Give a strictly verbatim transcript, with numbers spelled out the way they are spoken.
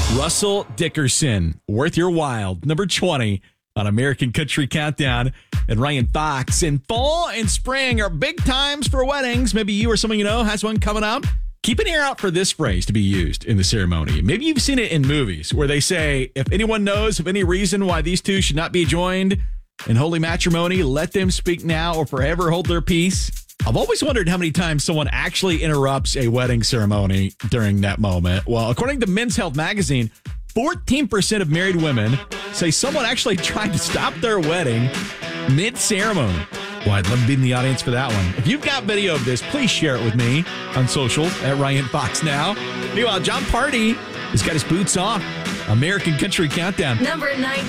Russell Dickerson, Worth Your While, number twenty on American Country Countdown. And Ryan Fox. In fall and spring are big times for weddings. Maybe you or someone you know has one coming up. Keep an ear out for this phrase to be used in the ceremony. Maybe you've seen it in movies where they say, if anyone knows of any reason why these two should not be joined in holy matrimony, let them speak now or forever hold their peace. I've always wondered how many times someone actually interrupts a wedding ceremony during that moment. Well, according to Men's Health magazine, fourteen percent of married women say someone actually tried to stop their wedding mid-ceremony. Well, I'd love to be in the audience for that one. If you've got video of this, please share it with me on social at Ryan Fox Now. Meanwhile, John Party has got his boots off. American Country Countdown. Number nine.